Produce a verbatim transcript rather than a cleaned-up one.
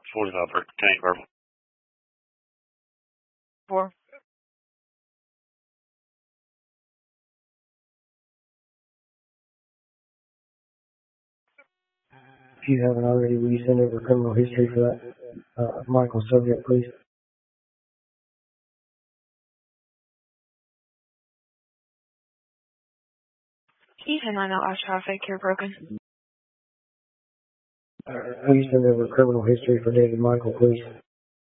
forty-five for Tank Verbal. Four. If you haven't already, will you send over criminal history for that uh, Michael subject, please? Keith and nine out traffic, you're broken. Uh, will you send over criminal history for David Michael, please?